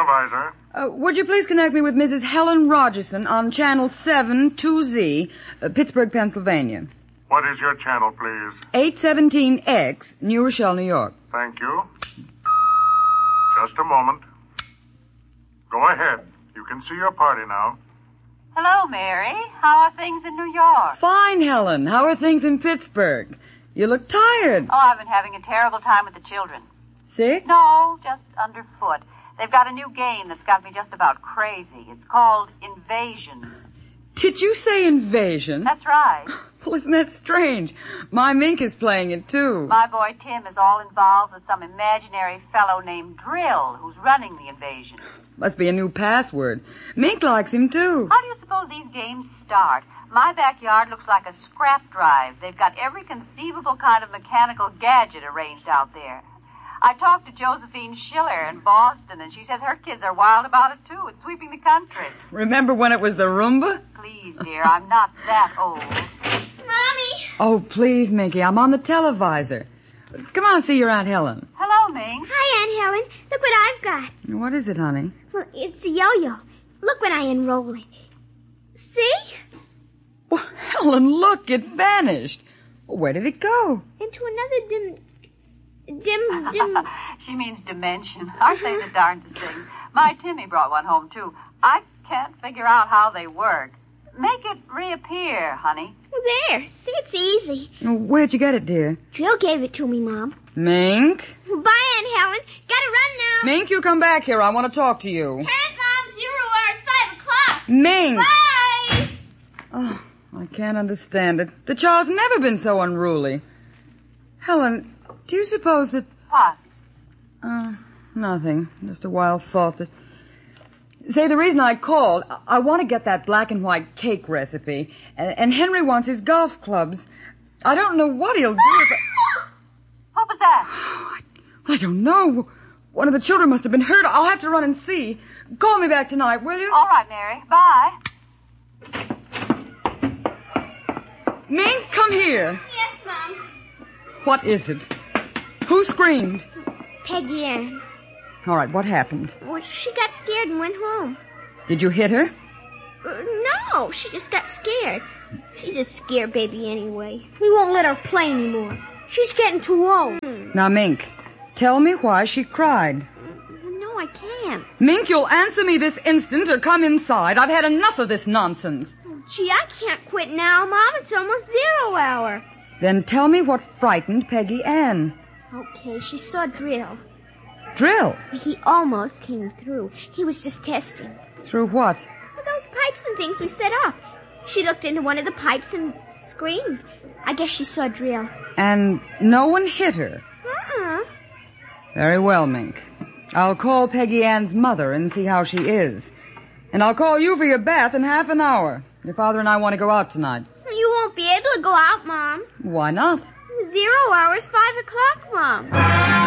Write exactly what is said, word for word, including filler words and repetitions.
televisor. Uh, would you please connect me with Missus Helen Rogerson on channel seven two Z, uh, Pittsburgh, Pennsylvania. What is your channel, please? eight seventeen X, New Rochelle, New York. Thank you. Just a moment. Go ahead. You can see your party now. Hello, Mary. How are things in New York? Fine, Helen. How are things in Pittsburgh? You look tired. Oh, I've been having a terrible time with the children. Sick? No, just underfoot. They've got a new game that's got me just about crazy. It's called Invasion. Did you say invasion? That's right. Well, isn't that strange? My Mink is playing it, too. My boy Tim is all involved with some imaginary fellow named Drill who's running the invasion. Must be a new password. Mink likes him, too. How do you suppose these games start? My backyard looks like a scrap drive. They've got every conceivable kind of mechanical gadget arranged out there. I talked to Josephine Schiller in Boston, and she says her kids are wild about it, too. It's sweeping the country. Remember when it was the Roomba? Please, dear, I'm not that old. Mommy! Oh, please, Minky, I'm on the televisor. Come on, see your Aunt Helen. Hello, Mink. Hi, Aunt Helen. Look what I've got. What is it, honey? Well, it's a yo-yo. Look when I unroll it. See? Well, Helen, look, it vanished. Where did it go? Into another dim... Dim, dim... She means dimension. Aren't they the darndest things? My Timmy brought one home, too. I can't figure out how they work. Make it reappear, honey. There. See, it's easy. Where'd you get it, dear? Drill gave it to me, Mom. Mink? Bye, Aunt Helen. Gotta run now. Mink, you come back here. I want to talk to you. Ten, Mom. Zero hours, five o'clock. Mink! Bye! Oh, I can't understand it. The child's never been so unruly. Helen, do you suppose that... What? Uh, nothing. Just a wild thought that... Say, the reason I called, I, I want to get that black and white cake recipe, and, and Henry wants his golf clubs. I don't know what he'll do if I... What was that? I, I don't know. One of the children must have been hurt. I'll have to run and see. Call me back tonight, will you? All right, Mary. Bye. Mink, come here. Yes, Mom. What is it? Who screamed? Peggy Ann. All right, what happened? Well, she got scared and went home. Did you hit her? Uh, no, she just got scared. She's a scare baby anyway. We won't let her play anymore. She's getting too old. Now, Mink, tell me why she cried. No, I can't. Mink, you'll answer me this instant or come inside. I've had enough of this nonsense. Gee, I can't quit now, Mom. It's almost zero hour. Then tell me what frightened Peggy Ann. Okay, she saw Drill. Drill? He almost came through. He was just testing. Through what? With those pipes and things we set up. She looked into one of the pipes and screamed. I guess she saw Drill. And no one hit her? Uh-uh. Very well, Mink. I'll call Peggy Ann's mother and see how she is. And I'll call you for your bath in half an hour. Your father and I want to go out tonight. You won't be able to go out, Mom. Why not? Zero hours, five o'clock, Mom.